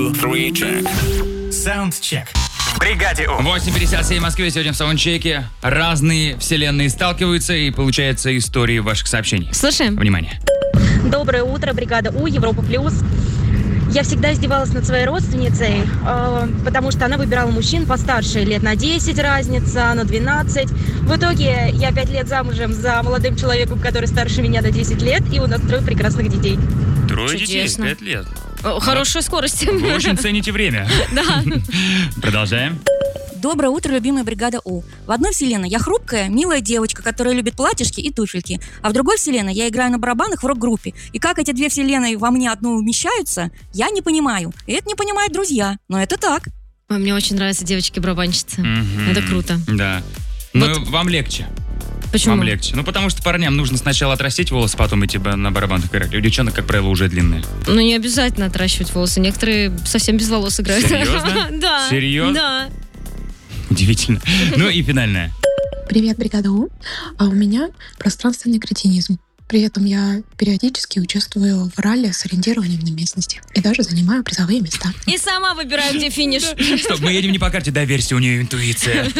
2, 3, check. Саундчек. В бригаде У. 8:57 в Москве. Сегодня в саундчеке разные вселенные сталкиваются, и получается истории ваших сообщений. Слушаем. Внимание. Доброе утро, бригада У, Европа Плюс. Я всегда издевалась над своей родственницей, потому что она выбирала мужчин постарше, лет на 10 разница, на 12. В итоге я 5 лет замужем за молодым человеком, который старше меня на 10 лет, и у нас 3 прекрасных детей. 3 детей, Чудесно. 5 лет. Хорошая скорость. Вы очень цените время. Да. Продолжаем. Доброе утро, любимая бригада У. В одной вселенной я хрупкая, милая девочка, которая любит платьишки и туфельки. А в другой вселенной я играю на барабанах в рок-группе. И как эти две вселенные во мне одну умещаются, я не понимаю. И это не понимают друзья. Но это так. Ой, мне очень нравятся девочки-барабанщицы. Мгм. Это круто. Да. Ну, вам легче. Почему? Вам легче. Ну, потому что парням нужно сначала отрастить волосы, потом идти на барабанах играть. У девчонок, как правило, уже длинные. Ну, не обязательно отращивать волосы. Некоторые совсем без волос играют. Серьезно? Да. Серьезно? Да. Удивительно. Ну и финальное. Привет, бригада У. А у меня пространственный кретинизм. При этом я периодически участвую в ралли с ориентированием на местности. И даже занимаю призовые места. И сама выбираю, где финиш. Стоп, мы едем не по карте, доверься, у нее интуиция.